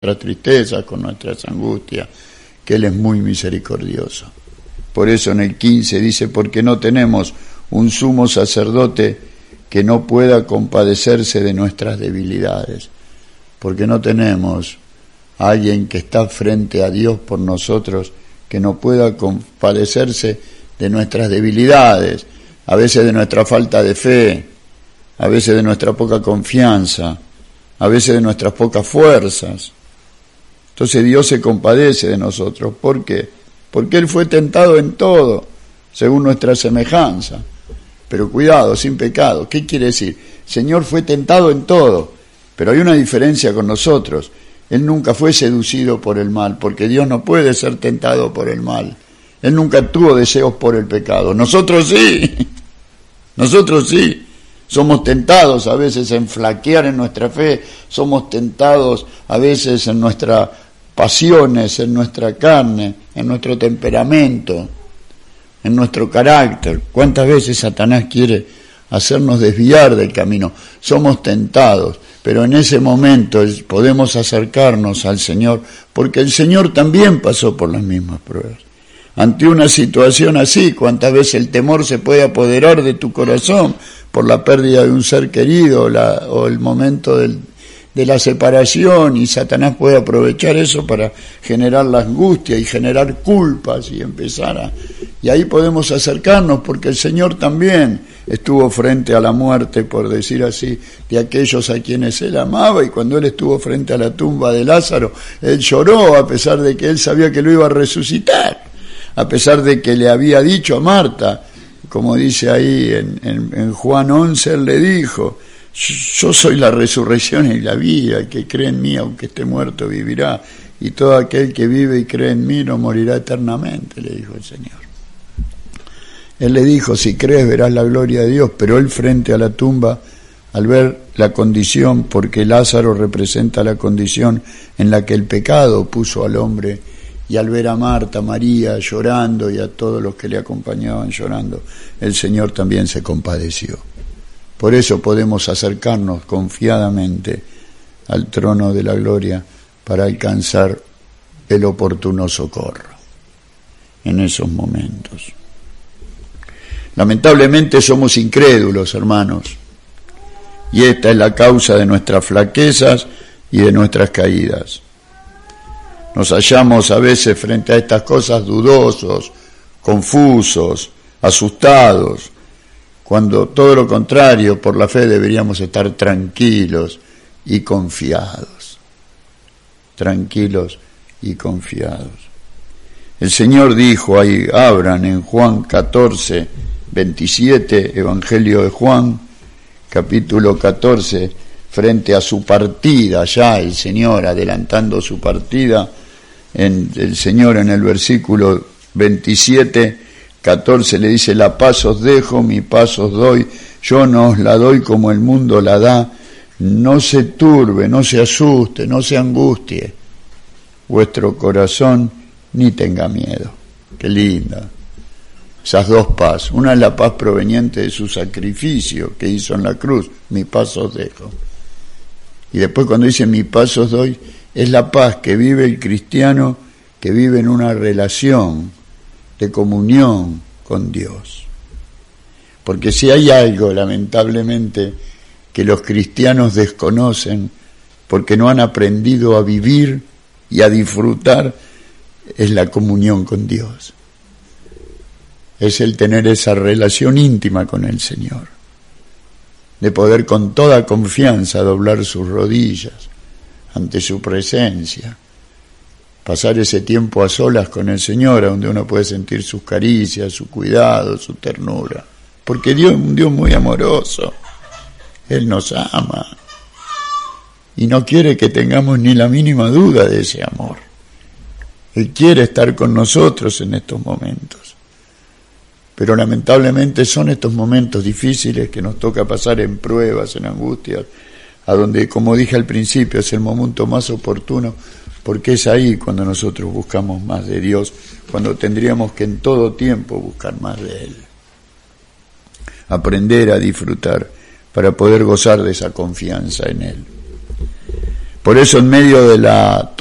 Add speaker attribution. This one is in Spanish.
Speaker 1: nuestras tristezas, con nuestras angustias, que Él es muy misericordioso. Por eso en el 15 dice, porque no tenemos un sumo sacerdote que no pueda compadecerse de nuestras debilidades, porque no tenemos a alguien que está frente a Dios por nosotros, que no pueda compadecerse de nuestras debilidades, a veces de nuestra falta de fe, a veces de nuestra poca confianza, a veces de nuestras pocas fuerzas. Entonces Dios se compadece de nosotros. ¿Por qué? Porque Él fue tentado en todo, según nuestra semejanza. Pero cuidado, sin pecado. ¿Qué quiere decir? El Señor fue tentado en todo, pero hay una diferencia con nosotros. Él nunca fue seducido por el mal, porque Dios no puede ser tentado por el mal. Él nunca tuvo deseos por el pecado. Nosotros sí. Nosotros sí. Somos tentados a veces en flaquear en nuestra fe, somos tentados a veces en nuestras pasiones, en nuestra carne, en nuestro temperamento, en nuestro carácter. ¿Cuántas veces Satanás quiere hacernos desviar del camino? Somos tentados, pero en ese momento podemos acercarnos al Señor, porque el Señor también pasó por las mismas pruebas. Ante una situación así, cuántas veces el temor se puede apoderar de tu corazón por la pérdida de un ser querido o el momento de la separación, y Satanás puede aprovechar eso para generar la angustia y generar culpas y y ahí podemos acercarnos, porque el Señor también estuvo frente a la muerte, por decir así, de aquellos a quienes Él amaba, y cuando Él estuvo frente a la tumba de Lázaro, Él lloró a pesar de que Él sabía que lo iba a resucitar, a pesar de que le había dicho a Marta, como dice ahí en Juan 11, Él le dijo, yo soy la resurrección y la vida, el que cree en mí, aunque esté muerto, vivirá, y todo aquel que vive y cree en mí no morirá eternamente, le dijo el Señor. Él le dijo, si crees verás la gloria de Dios, pero él frente a la tumba, al ver la condición, porque Lázaro representa la condición en la que el pecado puso al hombre, y al ver a Marta, María llorando y a todos los que le acompañaban llorando, el Señor también se compadeció. Por eso podemos acercarnos confiadamente al trono de la gloria para alcanzar el oportuno socorro en esos momentos. Lamentablemente somos incrédulos, hermanos, y esta es la causa de nuestras flaquezas y de nuestras caídas. Nos hallamos a veces frente a estas cosas dudosos, confusos, asustados, cuando todo lo contrario, por la fe deberíamos estar tranquilos y confiados. Tranquilos y confiados. El Señor dijo ahí, abran en Juan 14, 27, Evangelio de Juan, capítulo 14, frente a su partida, ya el Señor adelantando su partida, el Señor en el versículo 27, 14 le dice, la paz os dejo, mi paz os doy, yo no os la doy como el mundo la da, no se turbe, no se asuste, no se angustie vuestro corazón, ni tenga miedo. Qué linda. Esas dos paz, una es la paz proveniente de su sacrificio que hizo en la cruz, mi paz os dejo. Y después cuando dice mi paz os doy, es la paz que vive el cristiano, que vive en una relación de comunión con Dios. Porque si hay algo, lamentablemente, que los cristianos desconocen, porque no han aprendido a vivir y a disfrutar, es la comunión con Dios. Es el tener esa relación íntima con el Señor, de poder con toda confianza doblar sus rodillas ante su presencia, pasar ese tiempo a solas con el Señor, donde uno puede sentir sus caricias, su cuidado, su ternura, porque Dios es un Dios muy amoroso, Él nos ama y no quiere que tengamos ni la mínima duda de ese amor. Él quiere estar con nosotros en estos momentos, pero lamentablemente son estos momentos difíciles que nos toca pasar en pruebas, en angustias, a donde, como dije al principio, es el momento más oportuno, porque es ahí cuando nosotros buscamos más de Dios, cuando tendríamos que en todo tiempo buscar más de Él. Aprender a disfrutar para poder gozar de esa confianza en Él. Por eso en medio de la